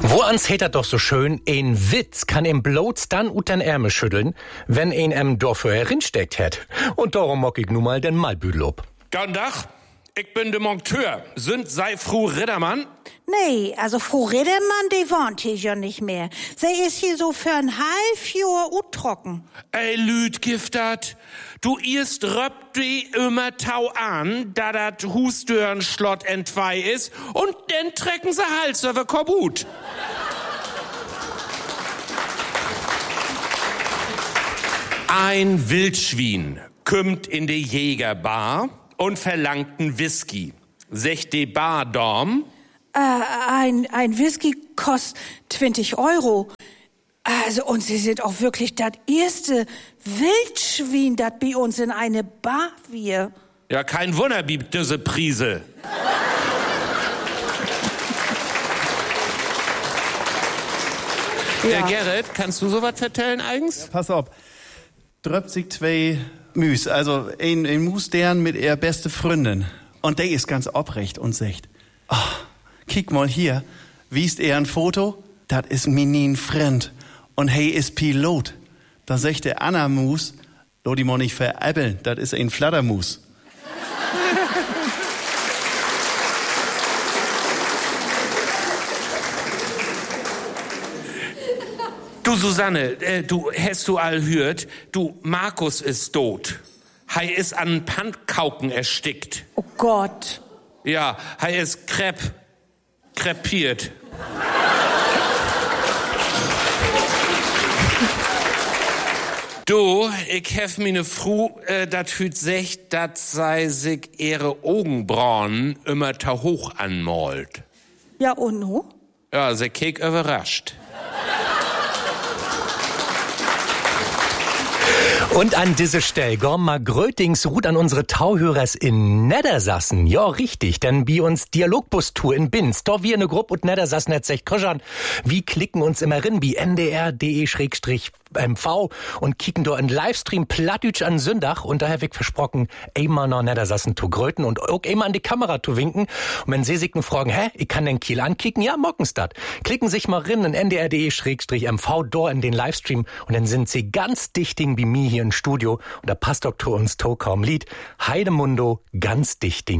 Woans heet dat doch so schön, ein Witz kann im bloß dann ut den Ärmel schütteln, wenn ein dafür herinsteckt hätt. Und darum mock ich nun mal den Malbüdel ob. Guten Tag, ich bin der Monteur. Sind sei Frau Riddermann? Nee, also Frau Riddermann, die wohnt hier ja nicht mehr. Sie ist hier so für ein halb Jahr trocken. Ey, Lüd giftat. Du erst röpt die immer Tau an, da dat Husdörn Schlott entwei ist, und dann trecken sie Hals über Korbut. Ein Wildschwein kümmt in die Jägerbar und verlangt einen Whisky. Sech die Bardom. Ein Whisky kostet 20 Euro. Also, und Sie sind auch wirklich das erste Wildschwein, das bei uns in eine Bar wir. Ja, kein Wunder, biebt diese Prise. Ja. Gerrit, kannst du sowas vertellen eigens? Ja, pass auf. Dröpt sich zwei Müs, also ein Mus deren mit ihr beste Freundin. Und der ist ganz obrecht und sagt, kick mal hier, wiest er ein Foto? Das ist minin Freund. Und hey ist Pilot. Da sagt der Anna Mus, lo die mal nicht veräppeln, das ist ein Flattermus. Du Susanne, du hast du all hört, du Markus ist tot. Hei ist an Pankauken erstickt. Oh Gott. Ja, hei ist krepiert. Du, ich hef mir ne Fru, dat hüt secht, dat sei sich ihre Augenbrauen immer ta hoch anmalt. Ja, und nu? Ja, se kek überrascht. Und an diese Stelle gorm mal grötings Ruth an unsere Tauhörers in Niedersassen. Ja, richtig, denn bei uns Dialogbus-Tour in Binz, da wir eine Gruppe und Niedersassen hat sich kröschern. Wie klicken uns immer rin, wie ndr.de/mv und kicken da in Livestream plattdütsch an Sündach und daher wird versprochen, einmal nach Niedersassen zu gröten und auch einmal an die Kamera zu winken. Und wenn sie sich fragen, ich kann den Kiel ankicken? Ja, mockens dat. Klicken sich mal rin in ndr.de/mv da in den Livestream und dann sind sie ganz dichting wie mir hier im Studio und da passt auch zu uns kaum Lied. Heidemundo, ganz dichting.